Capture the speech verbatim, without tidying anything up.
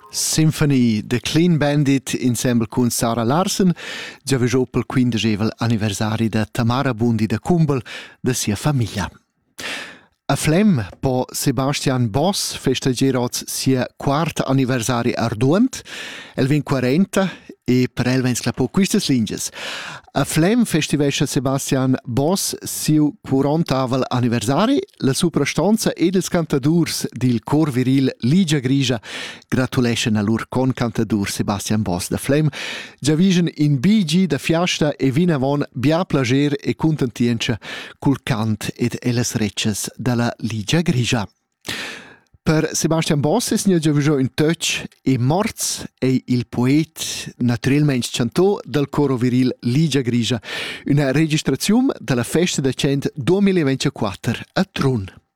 Symphony, The Clean Bandit, insieme con Sara Larsen, già vejo pel quindigevel anniversari da Tamara Bundi da Kumbel, da sia famiglia. A Flem po Sebastian Boss festegerots sia quart anniversari arduant, el vin quarenta e per el vens clapo quistas linges. A Flem festivescha Sebastian Boss siu quarantavel anniversari, la suprastanza ed ils cantadurs dil cor viril Ligia Grigia gratulescha a lur con cantadur Sebastian Boss da Flem, già vision in B G da fiasta e vin avon bia plager e contentiencha cul cant ed ellas recces dalla Ligia Grigia. Per Sebastian Boss es già viso un touch e morts e il poet naturalmente cantò del coro viril Ligia Grigia, una registrazione della festa de cent duemilaventiquattro a Trun.